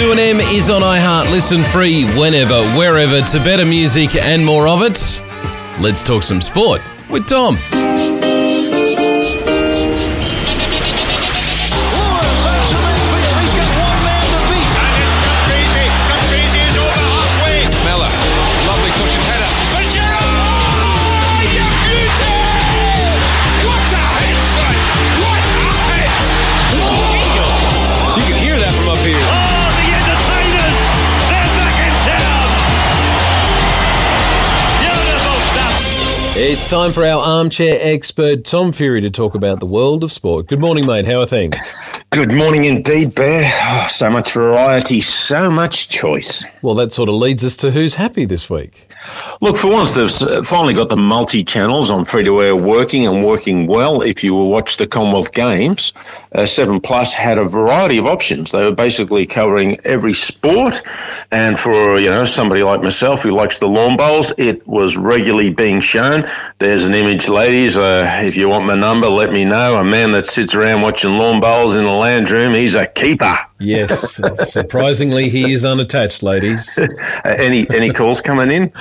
2AM is on iHeart. Listen free whenever, wherever to better music and more of it. Let's talk some sport with Tom. It's time for our armchair expert, Tom Fury, to talk about the world of sport. Good morning, mate. How are things? Good morning indeed, Bear. Oh, so much variety, so much choice. Well, that sort of leads us to who's happy this week. Look, for once, they've finally got the multi-channels on free-to-air working and working well. If you will watch the Commonwealth Games, 7 Plus had a variety of options. They were basically covering every sport. And for, somebody like myself who likes the lawn bowls, it was regularly being shown. There's an image, ladies. If you want my number, let me know. A man that sits around watching lawn bowls in the lounge room, he's a keeper. Yes, surprisingly, he is unattached, ladies. Any calls coming in?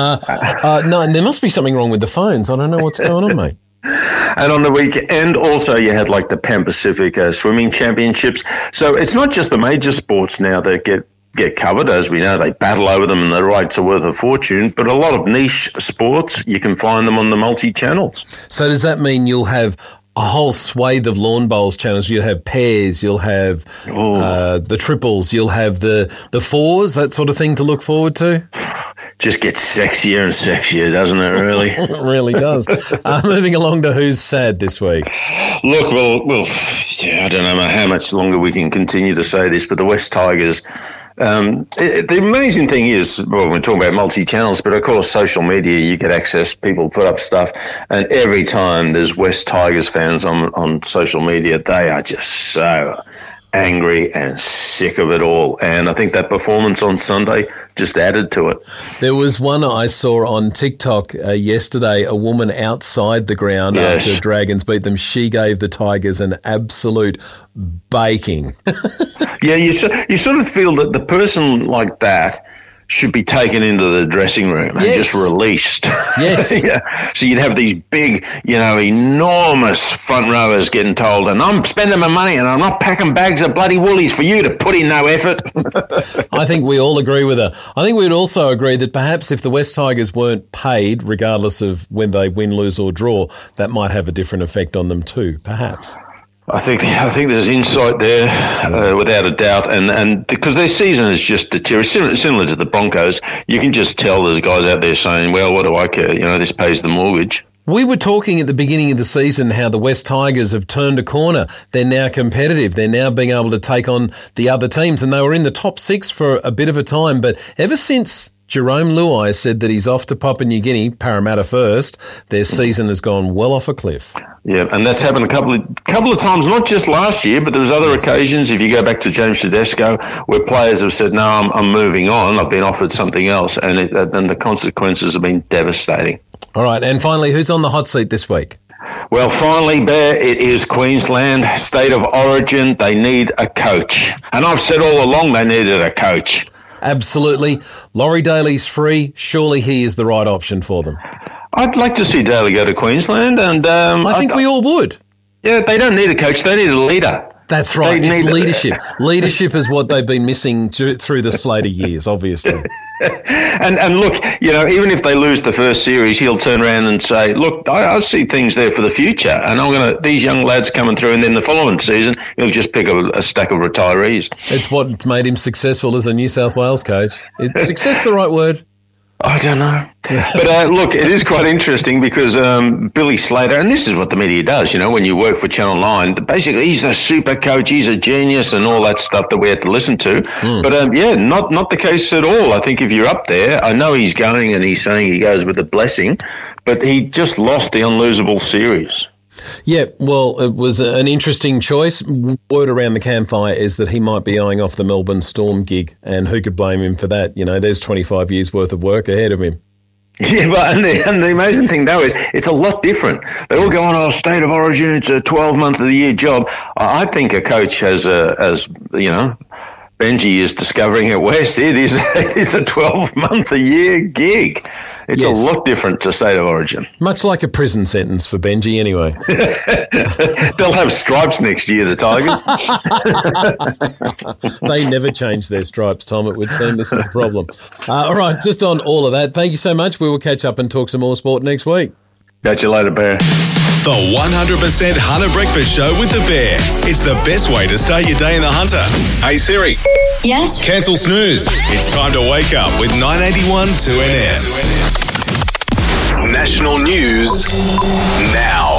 No, there must be something wrong with the phones. I don't know what's going on, mate. And on the weekend, also, you had like the Pan Pacific Swimming Championships. So it's not just the major sports now that get covered. As we know, they battle over them and the rights are worth a fortune. But a lot of niche sports, you can find them on the multi-channels. So does that mean you'll have a whole swathe of lawn bowls channels? You'll have pairs, you'll have the triples, you'll have the fours, that sort of thing to look forward to? Just gets sexier and sexier, doesn't it, really? It really does. Moving along to who's sad this week. Look, well, I don't know how much longer we can continue to say this, but the West Tigers... the amazing thing is, well, we're talking about multi-channels, but of course social media, you get access, people put up stuff, and every time there's West Tigers fans on social media, they are just so angry and sick of it all. And I think that performance on Sunday just added to it. There was one I saw on TikTok yesterday, a woman outside the ground after Dragons beat them. She gave the Tigers an absolute baking. Yeah, you sort of feel that the person like that should be taken into the dressing room and just released. Yes. Yeah. So you'd have these big, enormous front rowers getting told, and I'm spending my money and I'm not packing bags of bloody woolies for you to put in no effort. I think we all agree with her. I think we'd also agree that perhaps if the West Tigers weren't paid, regardless of when they win, lose or draw, that might have a different effect on them too, perhaps. I think there's insight there, without a doubt, and because their season is just deteriorating, similar to the Broncos, you can just tell there's guys out there saying, well, what do I care? This pays the mortgage. We were talking at the beginning of the season how the West Tigers have turned a corner. They're now competitive. They're now being able to take on the other teams, and they were in the top 6 for a bit of a time, but ever since Jerome Luai said that he's off to Papua New Guinea, Parramatta first, their season has gone well off a cliff. Yeah, and that's happened a couple of times, not just last year, but there's other occasions, if you go back to James Tedesco, where players have said, no, I'm moving on, I've been offered something else, and the consequences have been devastating. All right, and finally, who's on the hot seat this week? Well, finally, Bear, it is Queensland, state of origin. They need a coach. And I've said all along they needed a coach. Absolutely. Laurie Daly's free. Surely he is the right option for them. I'd like to see Daly go to Queensland. And I think we all would. Yeah, they don't need a coach. They need a leader. That's right. It's leadership. Leadership is what they've been missing through the Slater years, obviously. And look, even if they lose the first series, he'll turn around and say, look, I see things there for the future, and these young lads coming through, and then the following season, he'll just pick a stack of retirees. It's what made him successful as a New South Wales coach. Is success the right word? I don't know. But look, it is quite interesting because Billy Slater, and this is what the media does, when you work for Channel 9, basically he's a super coach, he's a genius and all that stuff that we have to listen to. But not the case at all. I think if you're up there, I know he's going and he's saying he goes with a blessing, but he just lost the unlosable series. Yeah, well, it was an interesting choice. Word around the campfire is that he might be eyeing off the Melbourne Storm gig, and who could blame him for that? There's 25 years' worth of work ahead of him. Yeah, but and the amazing thing, though, is it's a lot different. They all go on, state of origin, it's a 12-month of the year job. I think a coach has Benji is discovering at West, it is a 12-month-a-year gig. It's a lot different to State of Origin. Much like a prison sentence for Benji, anyway. They'll have stripes next year, the Tigers. They never change their stripes, Tom, it would seem. This is the problem. All right, just on all of that, thank you so much. We will catch up and talk some more sport next week. Catch you later, Bear. The 100% Hunter Breakfast Show with the Bear. It's the best way to start your day in the Hunter. Hey, Siri. Yes? Cancel snooze. It's time to wake up with 981 2NM. National news now.